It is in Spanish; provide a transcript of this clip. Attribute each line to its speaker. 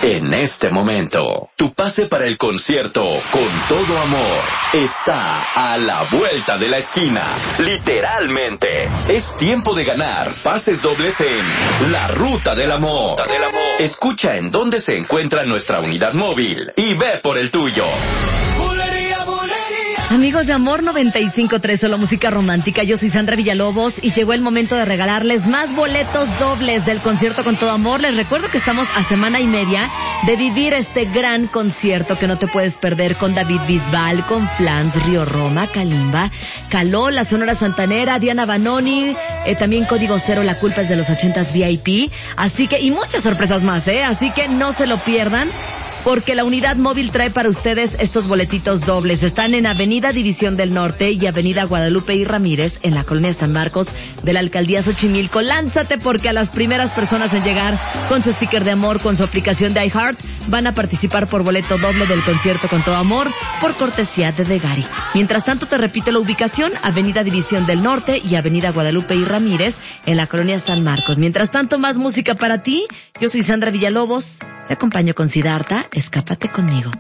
Speaker 1: En este momento, tu pase para el concierto Con Todo Amor está a la vuelta de la esquina. Literalmente. Es tiempo de ganar pases dobles en La Ruta del Amor. Escucha en dónde se encuentra nuestra unidad móvil y ve por el tuyo.
Speaker 2: Amigos de Amor 95.3, solo música romántica. Yo soy Sandra Villalobos y llegó el momento de regalarles más boletos dobles del concierto Con Todo Amor. Les recuerdo que estamos a semana y media de vivir este gran concierto que no te puedes perder con David Bisbal, con Flans, Río Roma, Kalimba, Caló, la Sonora Santanera, Diana Banoni, también Código Cero, La Culpa es de los 80s VIP. Así que, y muchas sorpresas más, así que no se lo pierdan, porque la unidad móvil trae para ustedes estos boletitos dobles. Están en Avenida División del Norte y Avenida Guadalupe y Ramírez, en la colonia San Marcos de la Alcaldía Xochimilco. Lánzate, porque a las primeras personas en llegar con su sticker de amor, con su aplicación de iHeart, van a participar por boleto doble del concierto Con Todo Amor, por cortesía de Degari. Mientras tanto, te repito la ubicación: Avenida División del Norte y Avenida Guadalupe y Ramírez, en la colonia San Marcos. Mientras tanto, más música para ti. Yo soy Sandra Villalobos. Te acompaño con Siddhartha. Escápate conmigo.